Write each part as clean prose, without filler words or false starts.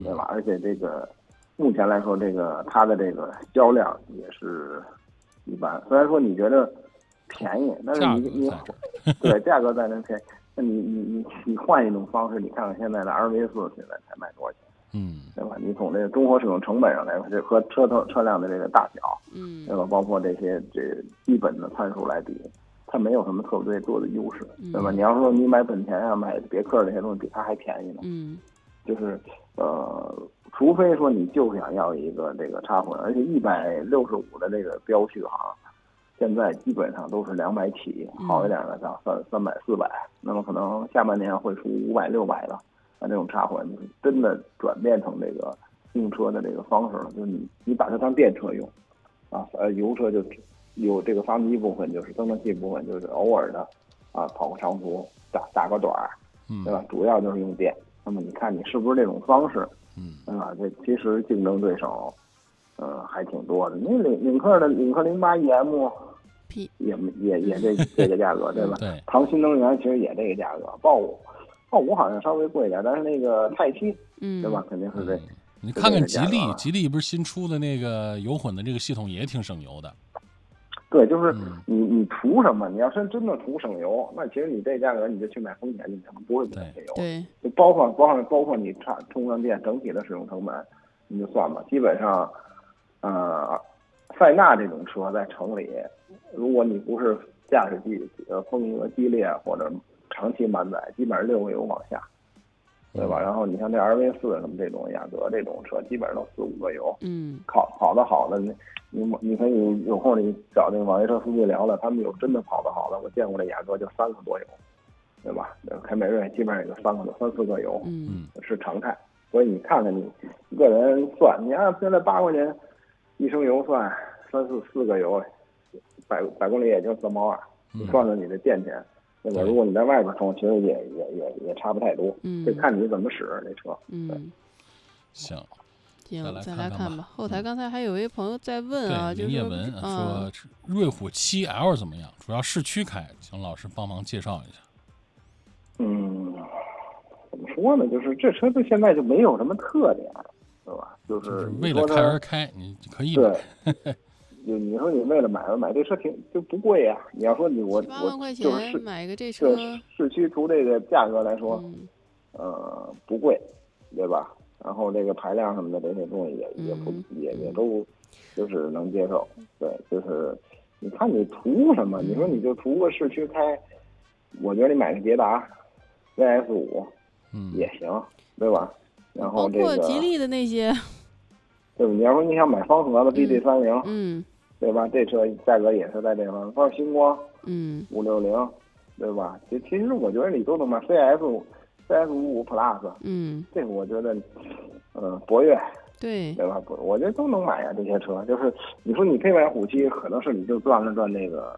对吧？而且这个目前来说，这个它的这个销量也是一般。虽然说你觉得便宜，但是你对价格在那便宜，那你换一种方式，你看看现在的RV4现在才卖多少钱？对吧？你从这个综合使用成本上来说，这和车辆的这个大小，对吧？包括这些基本的参数来比，它没有什么特别多的优势，对吧？你要说你买本田啊、买别克这些东西，比它还便宜呢。就是除非说你就想要一个这个插混，而且165的这个标续哈，现在基本上都是200起，好一点的到300、400，那么可能下半年会出500、600的。这种插混就是真的转变成这个用车的这个方式了，就是你把它当电车用，油车就有这个发动机部分，就是增程器部分，就是偶尔的跑个长途打个短儿，对吧？主要就是用电。那么你看你是不是这种方式？这其实竞争对手，还挺多的。那领克08 EM 也这个价格，对吧？ 对。 唐新能源其实也这个价格，豹五好像稍微贵一点，但是那个泰七，对吧？肯定是这。 你看看吉利不是新出的那个油混的这个系统也挺省油的。 对，就是你图什么？你要是真的图省油，那其实你这价格你就去买丰田，你可能不会买这油。 对， 就包括你充上电，整体的使用成本，你就算吧。基本上，塞纳这种车在城里，如果你不是驾驶风格激烈或者长期满载，基本上6个油往下，对吧？然后你像这RV4什么这种雅阁这种车，基本上都4、5个油。跑得好的，你可以有空你找那个网约车司机聊聊，他们有真的跑得好的，我见过这雅阁就3个多油，对吧？凯美瑞基本上也就3、4个油，是常态。所以你看看你一个人算，你按现在8块钱一升油算4个油，百公里也就4毛2，你算算你的电钱。对吧？如果你在外边充，其实也差不太多，得看你怎么使这车。 行， 再来看吧。后台刚才还有一朋友在问啊，就是叶文说瑞虎7L 怎么样？主要市区开，请老师帮忙介绍一下。 怎么说呢？就是这车子现在就没有什么特点，对吧？就是为了开而开，你可以对。你说你为了买这车就不贵呀。你要说我 8万块钱就是买个这车， 市区图这个价格来说，不贵，对吧？然后这个排量什么的这些东西也都就是能接受。对，就是你看你图什么？你说你就图个市区开，我觉得你买个捷达 VS5，也行，对吧？然后包括吉利的那些。 对吧？你要说你想买方格的 BD30，对吧？这车价格也是在这方，包括星光，560，对吧？其实我觉得你都能买 CS55 Plus，这个我觉得，博越，对吧？我觉得都能买啊，这些车。就是你说你可以买虎7，可能是你就赚了赚这个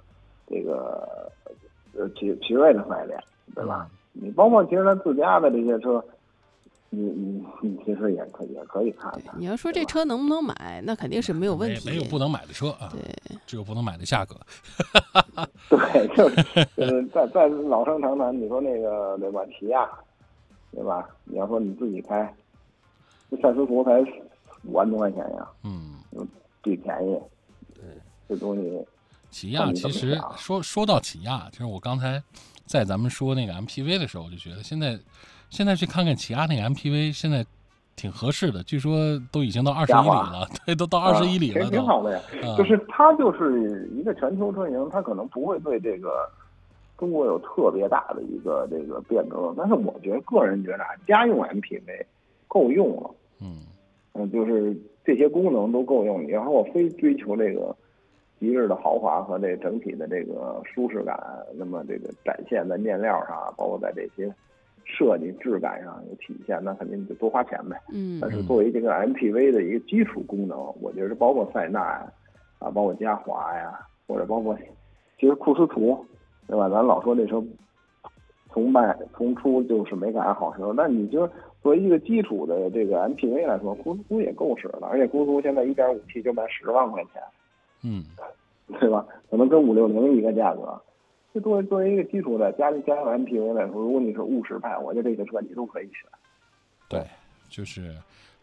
奇瑞的卖点，对吧？你包括其实它自家的这些车。你其实也可以看看。 你要说这车能不能买，那肯定是没有问题。 没有不能买的车啊， 对， 只有不能买的价格。 对，就是在老生常谈，你说那个对吧？起亚，对吧？你要说你自己开，这赛斯福才5万多块钱呀，巨便宜。 对， 这东西。 起亚其实说到起亚，就是我刚才在咱们说那个 MPV 的时候，我就觉得现在去看看起亚那个 MPV， 现在挺合适的，据说都已经到21里了，对，都到21里了， 挺好的呀。就是它就是一个全球车型，它可能不会对这个中国有特别大的一个这个变革，但是我个人觉得家用 MPV 够用了，就是这些功能都够用，然后我非追求这个极致的豪华和这整体的这个舒适感，那么这个展现在面料上，包括在这些设计质感上有体现，那肯定就多花钱呗。但是作为这个 MPV 的一个基础功能，我觉得包括塞纳呀，包括嘉华呀，或者包括其实库斯图，对吧？咱老说这车从出就是没赶上好车，那你就作为一个基础的这个 MPV 来说，库斯图也够使了，而且库斯图现在 1.5T 就卖10万块钱，对吧？可能跟560一个价格。这作为一个基础的家用 MPV 来说，如果你是务实派，我觉得这个车你都可以选。 对， 就是